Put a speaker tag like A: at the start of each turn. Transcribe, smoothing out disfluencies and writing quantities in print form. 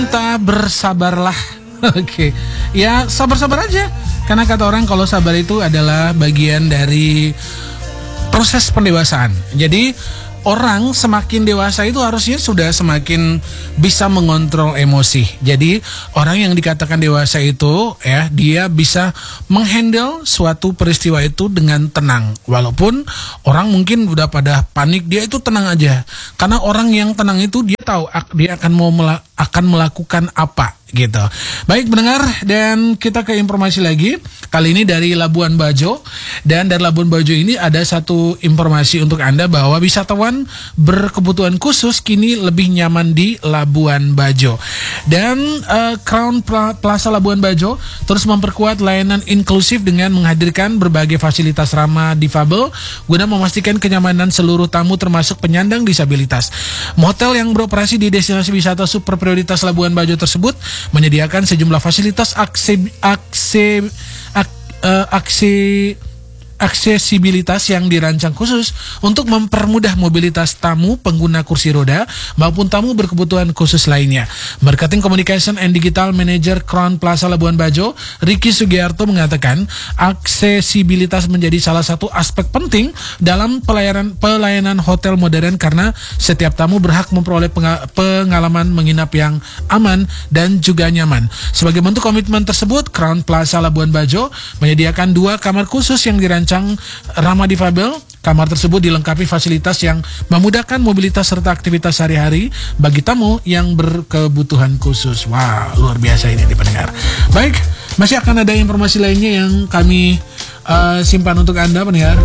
A: Kita bersabarlah. Oke. Ya, sabar-sabar aja. Karena kata orang kalau sabar itu adalah bagian dari proses pendewasaan. Jadi orang semakin dewasa itu harusnya sudah semakin bisa mengontrol emosi. Jadi orang yang dikatakan dewasa itu ya, dia bisa menghandle suatu peristiwa itu dengan tenang. Walaupun orang mungkin udah pada panik, dia itu tenang aja. Karena orang yang tenang itu dia tahu dia akan melakukan apa gitu. Baik pendengar, dan kita ke informasi lagi. Kali ini dari Labuan Bajo. Dan dari Labuan Bajo ini ada satu informasi untuk Anda bahwa wisatawan berkebutuhan khusus kini lebih nyaman di Labuan Bajo. Dan Crown Plaza Labuan Bajo terus memperkuat layanan inklusif dengan menghadirkan berbagai fasilitas ramah difabel guna memastikan kenyamanan seluruh tamu termasuk penyandang disabilitas. Motel yang beroperasi di destinasi wisata super prioritas Labuan Bajo tersebut menyediakan sejumlah fasilitas aksesibilitas yang dirancang khusus untuk mempermudah mobilitas tamu pengguna kursi roda maupun tamu berkebutuhan khusus lainnya. Marketing Communication and Digital Manager Crown Plaza Labuan Bajo, Ricky Sugiarto mengatakan, aksesibilitas menjadi salah satu aspek penting dalam pelayanan hotel modern karena setiap tamu berhak memperoleh pengalaman menginap yang aman dan juga nyaman. Sebagai bentuk komitmen tersebut, Crown Plaza Labuan Bajo menyediakan 2 kamar khusus yang dirancang ramah difabel. Kamar tersebut dilengkapi fasilitas yang memudahkan mobilitas serta aktivitas sehari-hari bagi tamu yang berkebutuhan khusus. Wah, luar biasa ini pendengar. Baik, masih akan ada informasi lainnya yang kami simpan untuk Anda pendengar.